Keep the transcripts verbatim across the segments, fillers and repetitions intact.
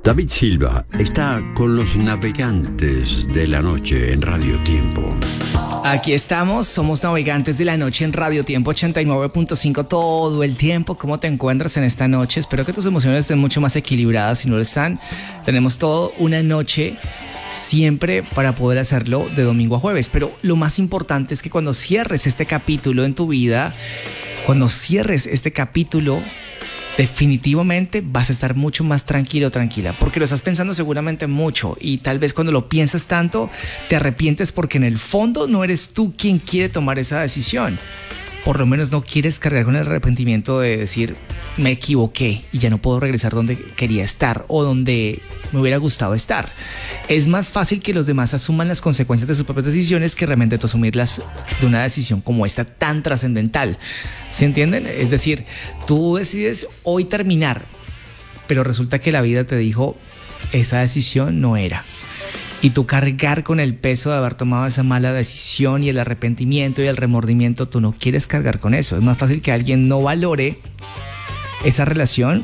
David Silva está con los navegantes de la noche en Radio Tiempo. Aquí estamos, somos navegantes de la noche en Radio Tiempo ochenta y nueve punto cinco todo el tiempo. ¿Cómo te encuentras en esta noche? Espero que tus emociones estén mucho más equilibradas. Si no lo están, tenemos toda una noche siempre para poder hacerlo de domingo a jueves. Pero lo más importante es que cuando cierres este capítulo en tu vida, cuando cierres este capítulo, definitivamente vas a estar mucho más tranquilo, tranquila, porque lo estás pensando seguramente mucho y tal vez cuando lo piensas tanto te arrepientes porque en el fondo no eres tú quien quiere tomar esa decisión. Por lo menos no quieres cargar con el arrepentimiento de decir me equivoqué y ya no puedo regresar donde quería estar o donde me hubiera gustado estar. Es más fácil que los demás asuman las consecuencias de sus propias decisiones que realmente tú asumirlas de una decisión como esta tan trascendental. ¿Se entienden? Es decir, tú decides hoy terminar, pero resulta que la vida te dijo esa decisión no era. Y tú cargar con el peso de haber tomado esa mala decisión y el arrepentimiento y el remordimiento, tú no quieres cargar con eso. Es más fácil que alguien no valore esa relación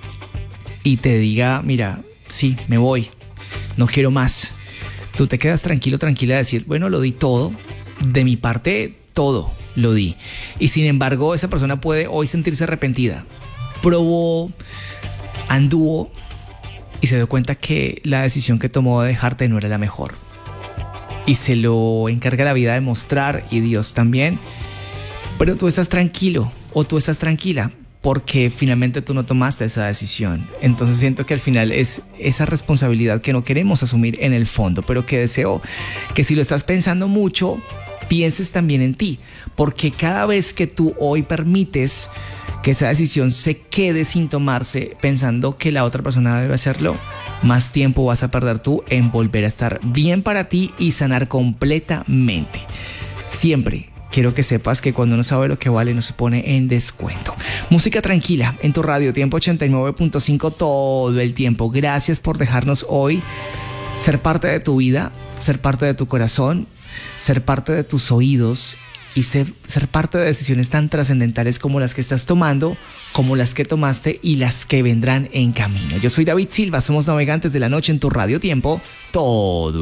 y te diga, mira, sí, me voy, no quiero más. Tú te quedas tranquilo, tranquila de decir, bueno, lo di todo, de mi parte todo lo di. Y sin embargo, esa persona puede hoy sentirse arrepentida. Probó, anduvo y se dio cuenta que la decisión que tomó de dejarte no era la mejor. Y se lo encarga la vida de mostrar y Dios también. Pero tú estás tranquilo o tú estás tranquila porque finalmente tú no tomaste esa decisión. Entonces siento que al final es esa responsabilidad que no queremos asumir en el fondo, pero que deseo que si lo estás pensando mucho, pienses también en ti. Porque cada vez que tú hoy permites que esa decisión se quede sin tomarse pensando que la otra persona debe hacerlo, más tiempo vas a perder tú en volver a estar bien para ti y sanar completamente. Siempre quiero que sepas que cuando uno sabe lo que vale no se pone en descuento. Música tranquila en tu Radio Tiempo ochenta y nueve punto cinco todo el tiempo. Gracias por dejarnos hoy ser parte de tu vida, ser parte de tu corazón, ser parte de tus oídos y ser, ser parte de decisiones tan trascendentales como las que estás tomando, como las que tomaste y las que vendrán en camino. Yo soy David Silva, somos navegantes de la noche en tu Radio Tiempo todo